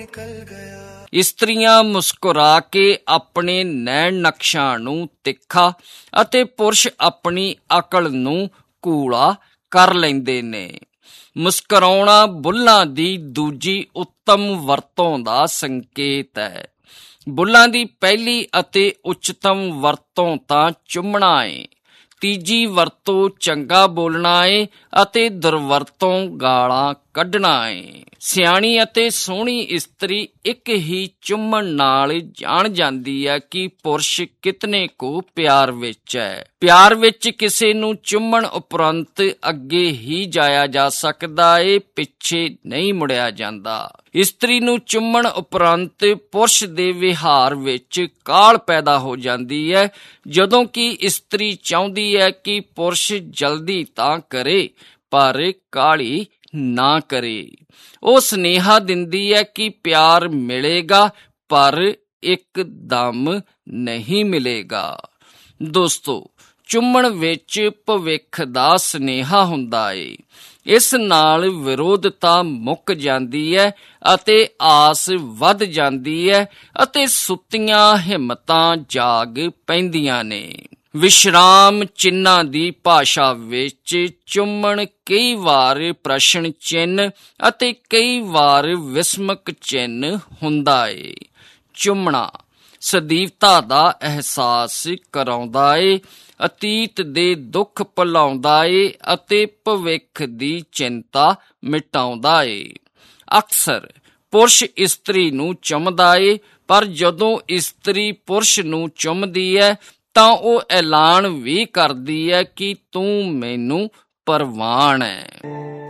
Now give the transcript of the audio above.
ਇਸਤਰੀਆਂ ਮੁਸਕਰਾ ਕੇ ਆਪਣੇ ਨੈਣ ਨਕਸ਼ਾਂ ਨੂੰ ਤਿੱਖਾ ਅਤੇ ਪੁਰਸ਼ ਆਪਣੀ ਅਕਲ ਨੂੰ ਕੂਲਾ ਕਰ ਲੈਂਦੇ ਨੇ। ਮੁਸਕਰਾਉਣਾ ਬੁੱਲ੍ਹਾਂ ਦੀ ਦੂਜੀ ਉੱਤਮ ਵਰਤੋਂ ਦਾ ਸੰਕੇਤ ਹੈ। ਬੁੱਲ੍ਹਾਂ ਦੀ ਪਹਿਲੀ ਅਤੇ ਉੱਚਤਮ ਵਰਤੋਂ ਤਾਂ ਚੁੰਮਣਾ ਏ, ਤੀਜੀ ਵਰਤੋਂ ਚੰਗਾ ਬੋਲਣਾ ਏ ਅਤੇ ਦੁਰਵਰਤੋਂ ਗਾਲਾਂ ਕੱਢਣਾ ਏ। ਸਿਆਣੀ ਅਤੇ ਸੋਹਣੀ ਇਸਤਰੀ ਇੱਕ ਹੀ ਚੁੰਮਣ ਨਾਲ ਜਾਣ ਜਾਂਦੀ ਹੈ ਕਿ ਪੁਰਸ਼ ਕਿਤਨੇ ਕੁ ਪਿਆਰ ਵਿੱਚ ਹੈ। ਪਿਆਰ ਵਿੱਚ ਕਿਸੇ ਨੂੰ ਚੁੰਮਣ ਉਪਰੰਤ ਅੱਗੇ ਹੀ ਜਾਇਆ ਜਾ ਸਕਦਾ ਏ, ਪਿੱਛੇ ਨਹੀਂ ਮੁੜਿਆ ਜਾਂਦਾ। ਇਸਤਰੀ ਨੂੰ ਚੁੰਮਣ ਉਪਰੰਤ ਪੁਰਸ਼ ਦੇ ਵਿਹਾਰ ਵਿੱਚ ਕਾਹਲ ਪੈਦਾ ਹੋ ਜਾਂਦੀ ਹੈ, ਜਦੋਂ ਕਿ ਇਸਤਰੀ ਚਾਹੁੰਦੀ ਹੈ ਕਿ ਪੁਰਸ਼ ਜਲਦੀ ਤਾਂ ਕਰੇ ਪਰ ਕਾਹਲੀ ਨਾ ਕਰੇ। ਉਹ ਸੁਨੇਹਾ ਦਿੰਦੀ ਹੈ ਕਿ ਪਿਆਰ ਮਿਲੇਗਾ ਪਰ ਇੱਕਦਮ ਨਹੀਂ ਮਿਲੇਗਾ। ਦੋਸਤੋ, ਚੁੰਮਣ ਵਿੱਚ ਭਵਿੱਖ ਦਾ ਸੁਨੇਹਾ ਹੁੰਦਾ ਏ। ਇਸ ਨਾਲ ਵਿਰੋਧਤਾ ਮੁੱਕ ਜਾਂਦੀ ਹੈ ਅਤੇ ਆਸ ਵੱਧ ਜਾਂਦੀ ਹੈ ਅਤੇ ਸੁੱਤੀਆਂ ਹਿੰਮਤਾਂ ਜਾਗ ਪੈਂਦੀਆਂ ਨੇ। ਵਿਸ਼ਰਾਮ ਚਿੰਨ੍ਹਾਂ ਦੀ ਭਾਸ਼ਾ ਵਿੱਚ ਚੁੰਮਣ ਕਈ ਵਾਰ ਪ੍ਰਸ਼ਨ ਚਿੰਨ੍ਹ ਅਤੇ ਕਈ ਵਾਰ ਵਿਸਮਕ ਚਿੰਨ੍ਹ ਹੁੰਦਾ ਏ। ਚੁੰਮਣਾ ਸਦੀਵਤਾ ਦਾ ਅਹਿਸਾਸ ਕਰਾਉਂਦਾ ਏ, ਅਤੀਤ ਦੇ ਦੁੱਖ ਭੁਲਾਉਂਦਾ ਏ ਅਤੇ ਭਵਿੱਖ ਦੀ ਚਿੰਤਾ ਮਿਟਾਉਂਦਾ ਏ। ਅਕਸਰ ਪੁਰਸ਼ ਇਸਤਰੀ ਨੂੰ ਚੁੰਮਦਾ ਏ, ਪਰ ਜਦੋਂ ਇਸਤਰੀ ਪੁਰਸ਼ ਨੂੰ ਚੁੰਮਦੀ ਹੈ ਤਾਂ ਉਹ ਐਲਾਨ ਵੀ ਕਰਦੀ ਹੈ ਕਿ ਤੂੰ ਮੈਨੂੰ ਪ੍ਰਵਾਨ ਹੈ।